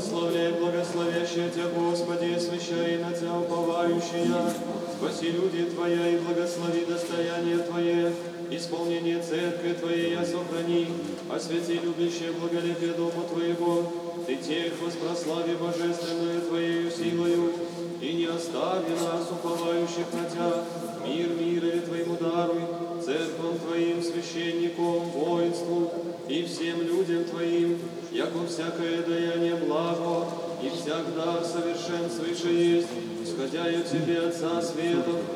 Благословляй, благословящая Тебя, Господи, освящай на Тебя уповающая. Спаси люди Твоя и благослови достояние Твое, исполнение церкви Твоей сохрани, освети любящее благолепие Дома Твоего. Ты тех воспрослави божественную Твоею силою, и не остави нас, уповающих на Тебя. Мир мира Твоему даруй, церквам Твоим, священникам, воинству и всем людям Твоим, яко всякое даяние благо, и всяк дар совершен свыше есть, исходя от Тебе, Отца Светов,